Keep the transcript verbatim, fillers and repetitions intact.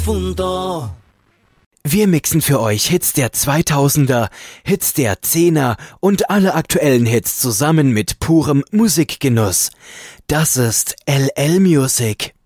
profundo. Wir mixen für euch Hits der zweitausender, Hits der Zehner und alle aktuellen Hits zusammen mit purem Musikgenuss. Das ist L L Music.